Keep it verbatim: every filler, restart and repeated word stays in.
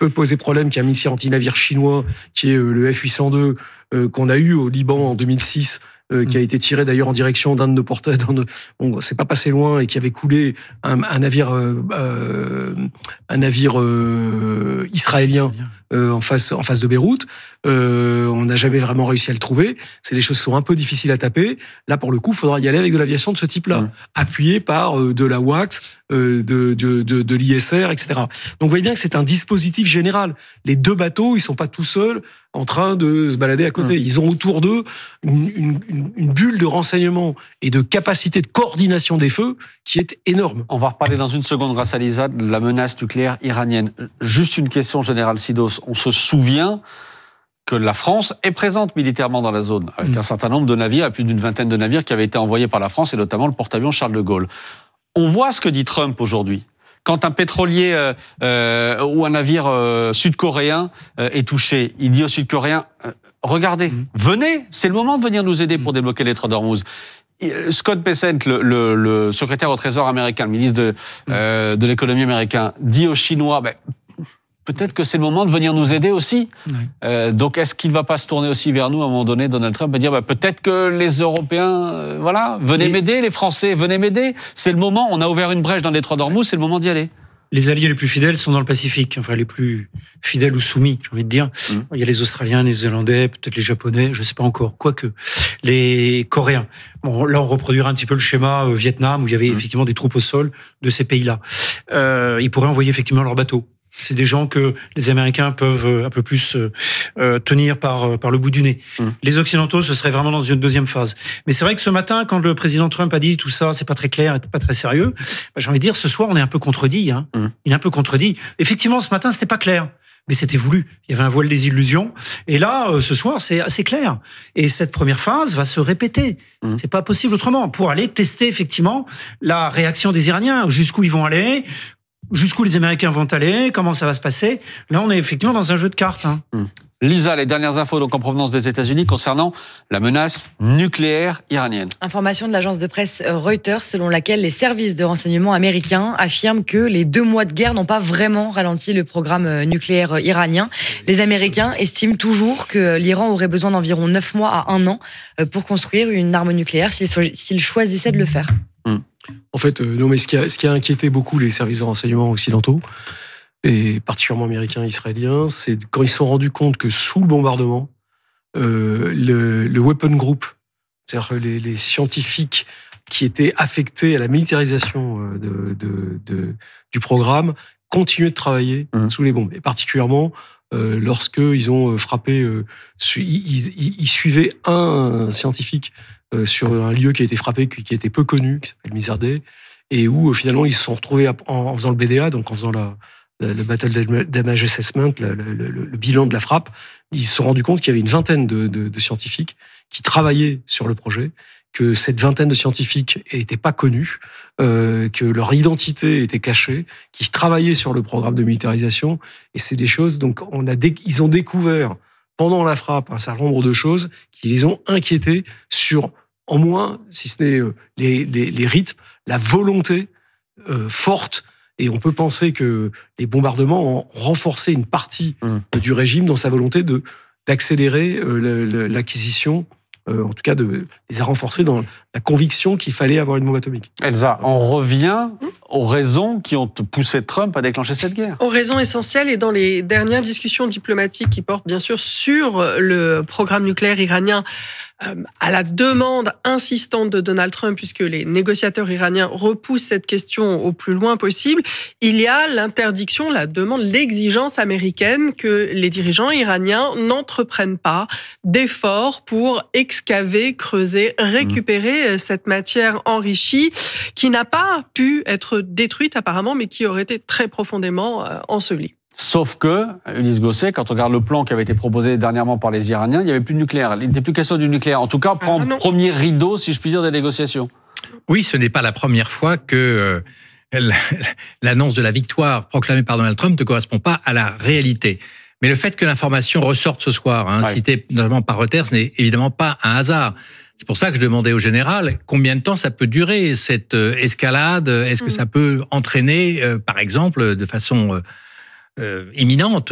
peut poser problème, qui est un missile anti-navire chinois, qui est le F huit cent deux, euh, qu'on a eu au Liban en deux mille six, euh, qui a été tiré d'ailleurs en direction d'un de nos porteurs, on s'est pas passé loin, et qui avait coulé un, un navire, euh, euh, un navire euh, israélien euh, en face, en face de Beyrouth. Euh, on n'a jamais vraiment réussi à le trouver. C'est des choses qui sont un peu difficiles à taper. Là, pour le coup, il faudra y aller avec de l'aviation de ce type-là, mmh. appuyé par euh, de la W A C S, euh, de, de, de, de l'I S R, et cetera. Donc, vous voyez bien que c'est un dispositif général. Les deux bateaux, ils sont pas tout seuls en train de se balader à côté. Mmh. Ils ont autour d'eux une, une, une bulle de renseignement et de capacité de coordination des feux qui est énorme. On va reparler dans une seconde, grâce à Lisa, de la menace nucléaire iranienne. Juste une question, Général Sidos. On se souvient que la France est présente militairement dans la zone, avec mmh. un certain nombre de navires, plus d'une vingtaine de navires qui avaient été envoyés par la France, et notamment le porte-avions Charles de Gaulle. On voit ce que dit Trump aujourd'hui. Quand un pétrolier euh, euh, ou un navire euh, sud-coréen euh, est touché, il dit aux Sud-Coréens, euh, regardez, mmh. venez, c'est le moment de venir nous aider pour débloquer l'étroit d'Ormuz. Scott Bessent, le, le, le secrétaire au Trésor américain, le ministre de, euh, de l'économie américain, dit aux Chinois, ben, peut-être que c'est le moment de venir nous aider aussi. Oui. Euh, donc, est-ce qu'il ne va pas se tourner aussi vers nous à un moment donné, Donald Trump, et dire bah, peut-être que les Européens, euh, voilà, venez Et... m'aider, les Français, venez m'aider. C'est le moment, on a ouvert une brèche dans le détroit d'Ormuz, c'est le moment d'y aller. Les alliés les plus fidèles sont dans le Pacifique, enfin les plus fidèles ou soumis, j'ai envie de dire. Mmh. Il y a les Australiens, les Néo-Zélandais, peut-être les Japonais, je ne sais pas encore, quoique. Les Coréens. Bon, là, on reproduira un petit peu le schéma euh, Vietnam, où il y avait mmh. effectivement des troupes au sol de ces pays-là. Euh, ils pourraient envoyer effectivement leurs bateaux. C'est des gens que les Américains peuvent un peu plus euh, tenir par par le bout du nez. Mmh. Les Occidentaux, ce serait vraiment dans une deuxième phase. Mais c'est vrai que ce matin, quand le président Trump a dit tout ça, c'est pas très clair, pas très sérieux, bah, j'ai envie de dire, ce soir, on est un peu contredit. Hein. Mmh. Il est un peu contredit. Effectivement, ce matin, c'était pas clair. Mais c'était voulu. Il y avait un voile des illusions. Et là, euh, ce soir, c'est assez clair. Et cette première phase va se répéter. Mmh. C'est pas possible autrement. Pour aller tester, effectivement, la réaction des Iraniens. Jusqu'où ils vont aller, jusqu'où les Américains vont aller, comment ça va se passer. Là, on est effectivement dans un jeu de cartes. Hein. Mmh. Lisa, les dernières infos donc en provenance des États-Unis concernant la menace nucléaire iranienne. Information de l'agence de presse Reuters, selon laquelle les services de renseignement américains affirment que les deux mois de guerre n'ont pas vraiment ralenti le programme nucléaire iranien. Les Américains estiment toujours que l'Iran aurait besoin d'environ neuf mois à un an pour construire une arme nucléaire s'il choisissait de le faire. Mmh. En fait, euh, non, mais ce qui, a, ce qui a inquiété beaucoup les services de renseignement occidentaux, et particulièrement américains et israéliens, c'est quand ils se sont rendus compte que sous le bombardement, euh, le, le weapon group, c'est-à-dire les, les scientifiques qui étaient affectés à la militarisation de, de, de, du programme, continuaient de travailler mmh. sous les bombes. Et particulièrement euh, lorsqu'ils ont frappé, euh, su, ils, ils, ils suivaient un scientifique euh, sur un lieu qui a été frappé, qui, qui était peu connu, qui s'appelle Mizardeh, et où euh, finalement ils se sont retrouvés en, en faisant le B D A, donc en faisant la le Battle Damage Assessment, le, le, le, le bilan de la frappe, ils se sont rendus compte qu'il y avait une vingtaine de, de, de scientifiques qui travaillaient sur le projet, que cette vingtaine de scientifiques n'étaient pas connus, euh, que leur identité était cachée, qui travaillaient sur le programme de militarisation, et c'est des choses, donc on a dé, ils ont découvert pendant la frappe un certain nombre de choses qui les ont inquiétés sur, en moins, si ce n'est les, les, les rythmes, la volonté euh, forte. Et on peut penser que les bombardements ont renforcé une partie mmh. du régime dans sa volonté de, d'accélérer euh, l'acquisition, euh, en tout cas de les a renforcés dans la conviction qu'il fallait avoir une bombe atomique. Elsa, on revient aux raisons qui ont poussé Trump à déclencher cette guerre. Aux raisons essentielles et dans les dernières discussions diplomatiques qui portent bien sûr sur le programme nucléaire iranien, à la demande insistante de Donald Trump, puisque les négociateurs iraniens repoussent cette question au plus loin possible, il y a l'interdiction, la demande, l'exigence américaine que les dirigeants iraniens n'entreprennent pas d'efforts pour excaver, creuser, récupérer mmh. cette matière enrichie qui n'a pas pu être détruite apparemment, mais qui aurait été très profondément ensevelie. Sauf que, Ulysse Gosset, quand on regarde le plan qui avait été proposé dernièrement par les Iraniens, il n'y avait plus de nucléaire. Il n'était plus question du nucléaire. En tout cas, prend ah, premier rideau, si je puis dire, des négociations. Oui, ce n'est pas la première fois que euh, l'annonce de la victoire proclamée par Donald Trump ne correspond pas à la réalité. Mais le fait que l'information ressorte ce soir, hein, ouais. citée notamment par Reuters, n'est évidemment pas un hasard. C'est pour ça que je demandais au général combien de temps ça peut durer, cette euh, escalade. Est-ce que mmh. ça peut entraîner, euh, par exemple, de façon... Euh, Euh, imminente,